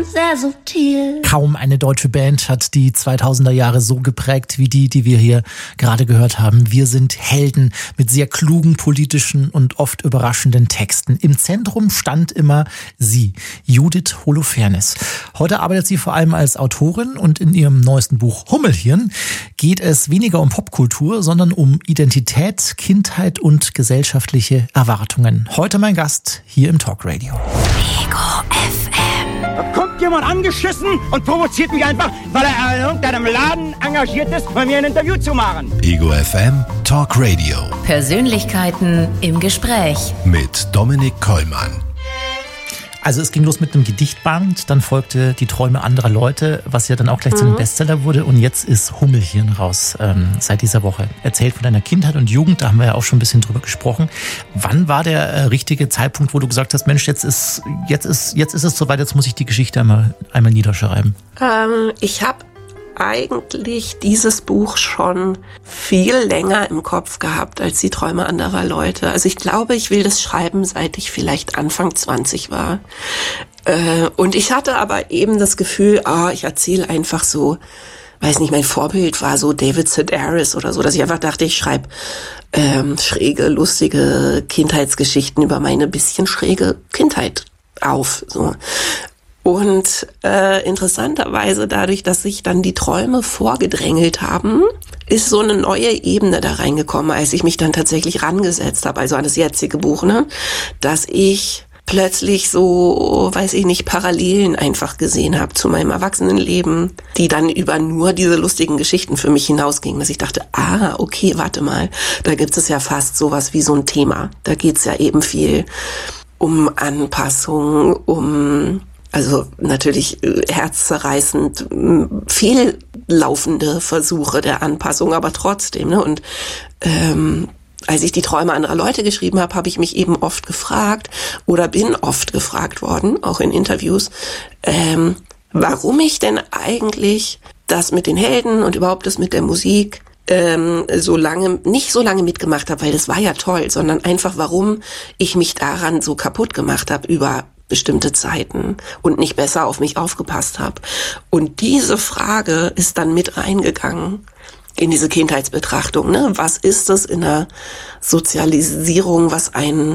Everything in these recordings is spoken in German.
there's a tear. Kaum eine deutsche Band hat die 2000er Jahre so geprägt wie die wir hier gerade gehört haben. Wir sind Helden mit sehr klugen politischen und oft überraschenden Texten. Im Zentrum stand immer sie, Judith Holofernes. Heute arbeitet sie vor allem als Autorin und in ihrem neuesten Buch Hummelhirn geht es weniger um Popkultur, sondern um Identität, Kindheit und gesellschaftliche Erwartungen. Heute mein Gast hier im Talkradio. Ego FM. Da kommt jemand angeschissen und provoziert mich einfach, weil er in irgendeinem Laden engagiert ist, bei mir ein Interview zu machen. Ego FM Talkradio. Persönlichkeiten im Gespräch. Mit Dominik Kollmann. Also es ging los mit einem Gedichtband, dann folgte Die Träume anderer Leute, was ja dann auch gleich zu einem Bestseller wurde. Und jetzt ist Hummelhirn raus seit dieser Woche. Erzählt von deiner Kindheit und Jugend, da haben wir ja auch schon ein bisschen drüber gesprochen. Wann war der richtige Zeitpunkt, wo du gesagt hast, Mensch, jetzt ist es soweit, jetzt muss ich die Geschichte einmal niederschreiben? Ich habe eigentlich dieses Buch schon viel länger im Kopf gehabt als Die Träume anderer Leute. Also ich glaube, ich will das schreiben, seit ich vielleicht Anfang 20 war. Und ich hatte aber eben das Gefühl, ich erzähle einfach so, weiß nicht, mein Vorbild war so David Sedaris oder so, dass ich einfach dachte, ich schreibe schräge, lustige Kindheitsgeschichten über meine bisschen schräge Kindheit auf, so. Und interessanterweise, dadurch, dass sich dann die Träume vorgedrängelt haben, ist so eine neue Ebene da reingekommen, als ich mich dann tatsächlich rangesetzt habe, also an das jetzige Buch, ne, dass ich plötzlich so, weiß ich nicht, Parallelen einfach gesehen habe zu meinem Erwachsenenleben, die dann über nur diese lustigen Geschichten für mich hinausgingen, dass ich dachte, okay, warte mal, da gibt es ja fast sowas wie so ein Thema. Da geht's ja eben viel um Anpassung, also natürlich herzzerreißend fehllaufende Versuche der Anpassung, aber trotzdem, ne? Und als ich Die Träume anderer Leute geschrieben habe, habe ich mich eben oft gefragt oder bin oft gefragt worden, auch in Interviews, warum ich denn eigentlich das mit den Helden und überhaupt das mit der Musik nicht so lange mitgemacht habe, weil das war ja toll, sondern einfach, warum ich mich daran so kaputt gemacht habe über bestimmte Zeiten und nicht besser auf mich aufgepasst habe. Und diese Frage ist dann mit reingegangen in diese Kindheitsbetrachtung, ne? Was ist es in der Sozialisierung, was einen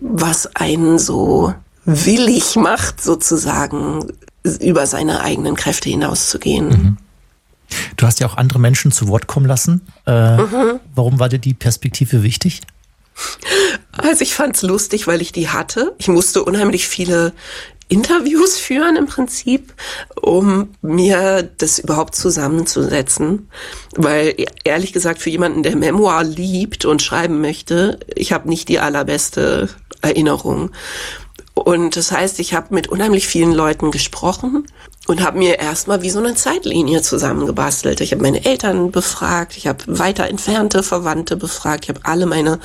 so willig macht, sozusagen über seine eigenen Kräfte hinauszugehen? Mhm. Du hast ja auch andere Menschen zu Wort kommen lassen. Warum war dir die Perspektive wichtig? Also ich fand's lustig, weil ich die hatte. Ich musste unheimlich viele Interviews führen im Prinzip, um mir das überhaupt zusammenzusetzen. Weil ehrlich gesagt, für jemanden, der Memoir liebt und schreiben möchte, ich habe nicht die allerbeste Erinnerung. Und das heißt, ich habe mit unheimlich vielen Leuten gesprochen und habe mir erstmal wie so eine Zeitlinie zusammengebastelt. Ich habe meine Eltern befragt, ich habe weiter entfernte Verwandte befragt, ich habe alle meine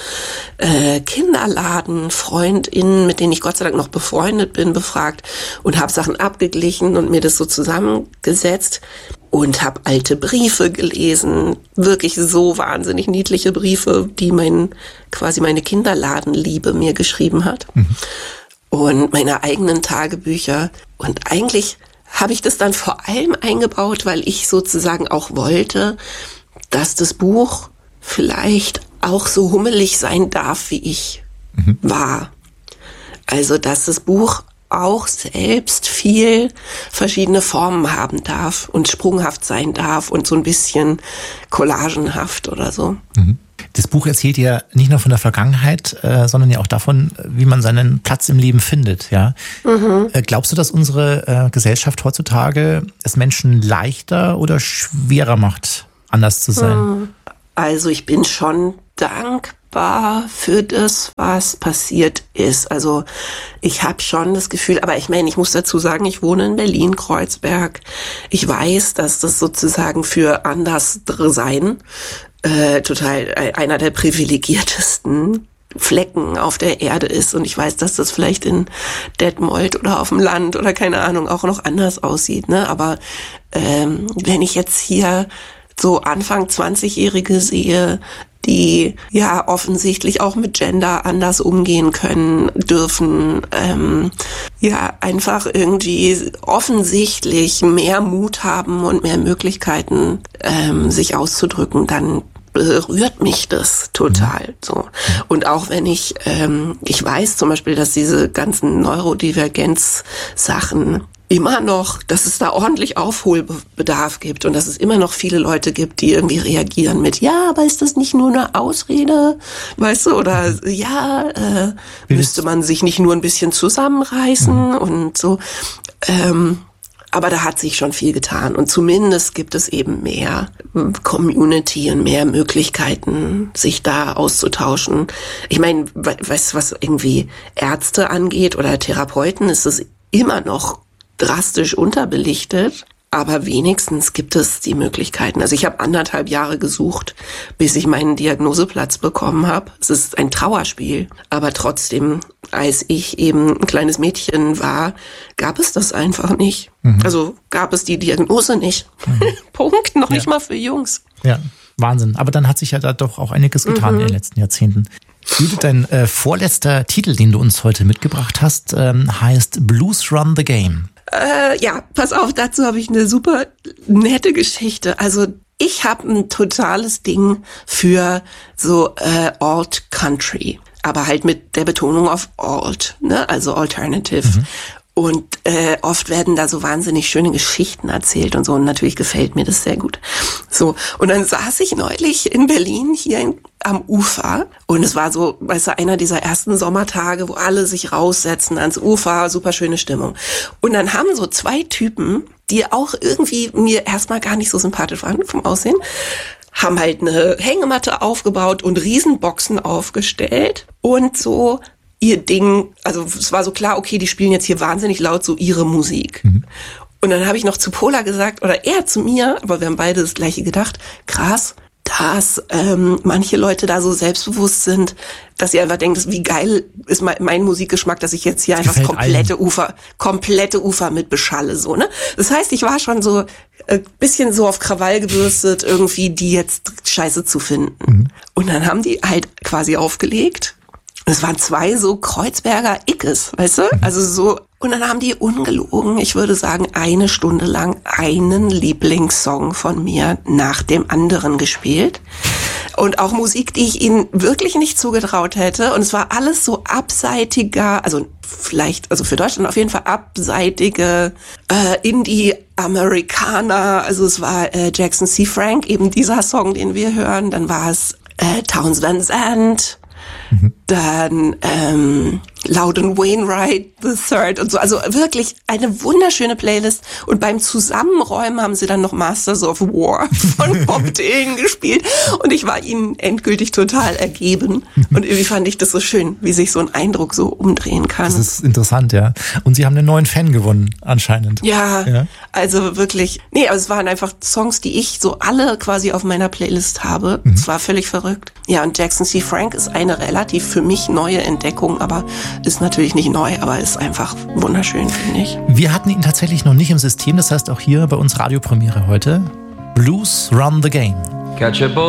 KinderladenfreundInnen, mit denen ich Gott sei Dank noch befreundet bin, befragt und habe Sachen abgeglichen und mir das so zusammengesetzt und habe alte Briefe gelesen, wirklich so wahnsinnig niedliche Briefe, die meine Kinderladenliebe mir geschrieben hat. Mhm. Und meine eigenen Tagebücher. Und eigentlich habe ich das dann vor allem eingebaut, weil ich sozusagen auch wollte, dass das Buch vielleicht auch so hummelig sein darf, wie ich war. Also, dass das Buch auch selbst viel verschiedene Formen haben darf und sprunghaft sein darf und so ein bisschen collagenhaft oder so. Mhm. Das Buch erzählt ja nicht nur von der Vergangenheit, sondern ja auch davon, wie man seinen Platz im Leben findet. Ja? Glaubst du, dass unsere Gesellschaft heutzutage es Menschen leichter oder schwerer macht, anders zu sein? Also ich bin schon dankbar für das, was passiert ist. Also ich habe schon das Gefühl, aber ich meine, ich muss dazu sagen, ich wohne in Berlin-Kreuzberg. Ich weiß, dass das sozusagen für Andersere sein total einer der privilegiertesten Flecken auf der Erde ist. Und ich weiß, dass das vielleicht in Detmold oder auf dem Land oder keine Ahnung auch noch anders aussieht. Ne? Aber wenn ich jetzt hier so Anfang 20-Jährige sehe, die ja offensichtlich auch mit Gender anders umgehen können, dürfen, ja einfach irgendwie offensichtlich mehr Mut haben und mehr Möglichkeiten, sich auszudrücken, dann berührt mich das total so. Und auch wenn ich weiß zum Beispiel, dass diese ganzen Neurodivergenz-Sachen immer noch, dass es da ordentlich Aufholbedarf gibt und dass es immer noch viele Leute gibt, die irgendwie reagieren mit, ja, aber ist das nicht nur eine Ausrede, weißt du, oder ja, müsste man sich nicht nur ein bisschen zusammenreißen und so. Aber da hat sich schon viel getan und zumindest gibt es eben mehr Community und mehr Möglichkeiten, sich da auszutauschen. Ich meine, weißt du, was irgendwie Ärzte angeht oder Therapeuten, ist es immer noch drastisch unterbelichtet. Aber wenigstens gibt es die Möglichkeiten. Also ich habe 1,5 Jahre gesucht, bis ich meinen Diagnoseplatz bekommen habe. Es ist ein Trauerspiel. Aber trotzdem, als ich eben ein kleines Mädchen war, gab es das einfach nicht. Also gab es die Diagnose nicht. Punkt. Noch nicht mal für Jungs. Ja, Wahnsinn. Aber dann hat sich ja da doch auch einiges getan in den letzten Jahrzehnten. Judith, dein vorletzter Titel, den du uns heute mitgebracht hast, heißt Blues Run the Game. Ja, pass auf, dazu habe ich eine super nette Geschichte. Also ich habe ein totales Ding für so Alt Country, aber halt mit der Betonung auf Alt, ne? Also Alternative. Und oft werden da so wahnsinnig schöne Geschichten erzählt und so. Und natürlich gefällt mir das sehr gut. So, und dann saß ich neulich in Berlin hier am Ufer. Und es war so, weißt du, einer dieser ersten Sommertage, wo alle sich raussetzen ans Ufer, super schöne Stimmung. Und dann haben so 2 Typen, die auch irgendwie mir erstmal gar nicht so sympathisch waren vom Aussehen, haben halt eine Hängematte aufgebaut und Riesenboxen aufgestellt und so ihr Ding, also es war so klar, okay, die spielen jetzt hier wahnsinnig laut so ihre Musik. Und dann habe ich noch zu Pola gesagt, oder er zu mir, aber wir haben beide das Gleiche gedacht, krass, dass manche Leute da so selbstbewusst sind, dass sie einfach denken, wie geil ist mein Musikgeschmack, dass ich jetzt hier einfach das komplette Ufer mit beschalle, so, ne? Das heißt, ich war schon so bisschen so auf Krawall gebürstet, irgendwie die jetzt scheiße zu finden. Und dann haben die halt quasi aufgelegt. Es waren 2 so Kreuzberger Ickes, weißt du? Also so, und dann haben die ungelogen, ich würde sagen, 1 Stunde lang einen Lieblingssong von mir nach dem anderen gespielt. Und auch Musik, die ich ihnen wirklich nicht zugetraut hätte. Und es war alles so abseitiger, also vielleicht, also für Deutschland auf jeden Fall abseitige Indie-Amerikaner. Also es war Jackson C. Frank, eben dieser Song, den wir hören. Dann war es Townes Van Zandt. Dann Loudon Wainwright III und so. Also wirklich eine wunderschöne Playlist. Und beim Zusammenräumen haben sie dann noch Masters of War von Bob Dylan gespielt. Und ich war ihnen endgültig total ergeben. Und irgendwie fand ich das so schön, wie sich so ein Eindruck so umdrehen kann. Das ist interessant, ja. Und sie haben einen neuen Fan gewonnen, anscheinend. Ja, also wirklich. Nee, aber es waren einfach Songs, die ich so alle quasi auf meiner Playlist habe. Es war völlig verrückt. Ja, und Jackson C. Frank ist eine relativ für mich neue Entdeckung, aber ist natürlich nicht neu, aber ist einfach wunderschön, finde ich. Wir hatten ihn tatsächlich noch nicht im System, das heißt auch hier bei uns Radiopremiere heute. Blues Run the Game. Catch a boat.